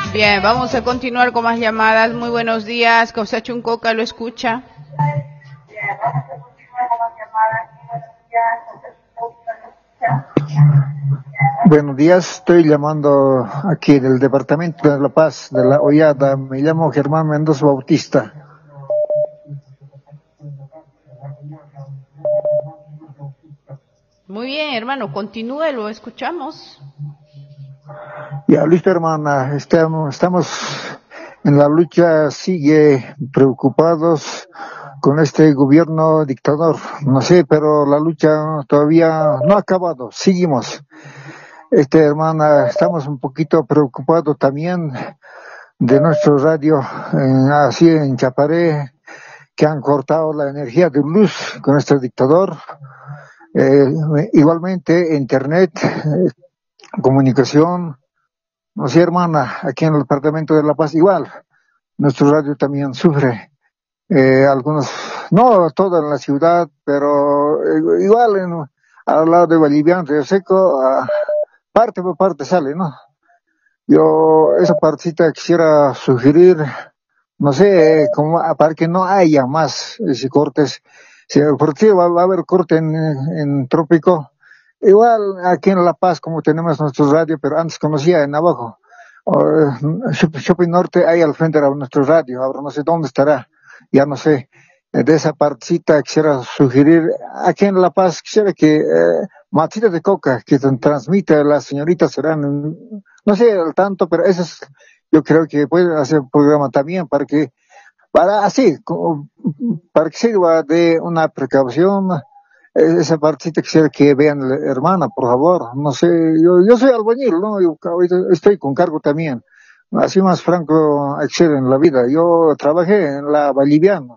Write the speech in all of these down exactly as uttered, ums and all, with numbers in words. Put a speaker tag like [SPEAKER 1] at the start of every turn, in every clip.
[SPEAKER 1] Bien, vamos a continuar con más llamadas. Muy buenos días, Causachuncoca lo escucha.
[SPEAKER 2] Buenos días, estoy llamando aquí del departamento de La Paz, de La Hollada. Me llamo Germán Mendoza Bautista.
[SPEAKER 1] Muy bien, hermano, continúe, lo escuchamos.
[SPEAKER 2] Ya, listo, hermana, estamos, estamos en la lucha, sigue preocupados con este gobierno dictador. No sé, pero la lucha todavía no ha acabado, seguimos. Este, hermana, estamos un poquito preocupados también de nuestro radio, en, así en Chaparé, que han cortado la energía de luz con este dictador. Eh, igualmente, internet, eh, comunicación, no sé, hermana, aquí en el departamento de La Paz igual, nuestro radio también sufre. Eh, algunos, no todo en la ciudad, pero eh, igual en, al lado de Boliviano, Río Seco, uh, parte por parte sale, ¿no? Yo esa partecita quisiera sugerir, no sé, como para que no haya más ese cortes. Si porque va, va a haber corte en, en Trópico, igual aquí en La Paz como tenemos nuestro radio, pero antes conocía en abajo. Uh, Shopping Norte hay al frente de nuestro radio, ahora no sé dónde estará, ya no sé. De esa partecita quisiera sugerir, aquí en La Paz quisiera que eh, Matita de Coca, que transmite, las señoritas serán, no sé al tanto, pero eso es, yo creo que puede hacer programa también para que, para así, como, para que sirva de una precaución. Esa partecita quisiera que vean, hermana, por favor. No sé, yo, yo soy albañil, ¿no? Yo ahorita estoy con cargo también. Así más franco acceder en la vida. Yo trabajé en la Boliviana,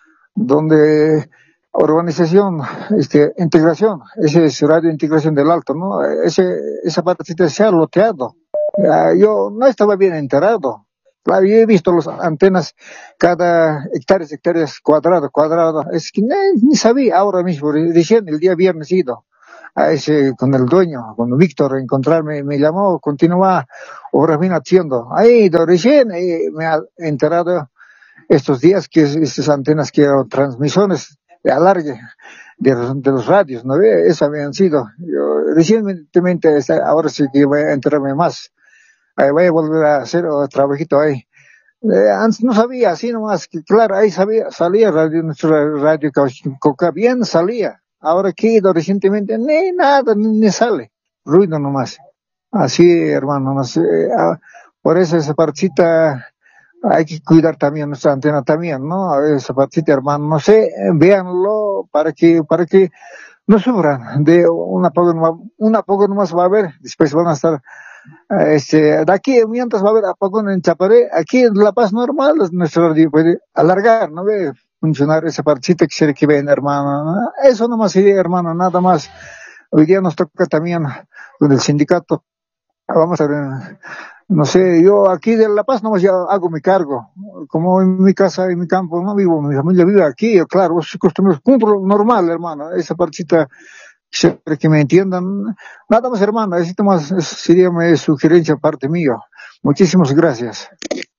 [SPEAKER 2] donde urbanización, este, integración, ese es radio de integración del Alto, ¿no? Ese, esa partecita se ha loteado. Uh, yo no estaba bien enterado. Claro, yo he visto las antenas, cada hectáreas, hectáreas, cuadrado, cuadrado. Es que ni, ni sabía ahora mismo, recién el día viernes he ido a ese, con el dueño, con Víctor, a encontrarme, me llamó, continúa, ahora viene haciendo. Ahí, recién eh, me ha enterado estos días que esas antenas que eran transmisiones de alargue de, de los radios, ¿no ve? Esas habían sido. Yo recientemente, ahora sí que voy a enterarme más. Ahí voy a volver a hacer otro trabajito ahí. Eh, antes no sabía, así nomás, que claro, ahí sabía, salía radio, nuestra radio Coca, bien salía. Ahora que he ido recientemente, ni nada, ni, ni sale. Ruido nomás. Así, hermano, no sé. Ah, por eso esa partita, hay que cuidar también nuestra antena también, ¿no? Esa partita, hermano, no sé, véanlo para que, para que no sufran de un apagón, un apagón nomás va a haber, después van a estar. Este, de aquí, mientras va a haber apagón en Chaparé, aquí en La Paz normal, nuestro radio puede alargar, ¿no ve? Funcionar esa partita que se que ven, hermano. Eso nomás sería, hermano, nada más. Hoy día nos toca también con el sindicato. Vamos a ver, no sé, yo aquí de La Paz nomás ya hago mi cargo. Como en mi casa, en mi campo, no vivo, mi familia vive aquí, claro, es costumbre, cumplo normal, hermano. Esa partita, que me entiendan, nada más, hermano, necesito más, sería mi sugerencia parte mío. Muchísimas gracias.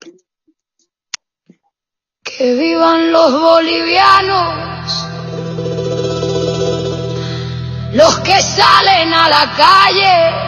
[SPEAKER 3] Que vivan los bolivianos, los que salen a la calle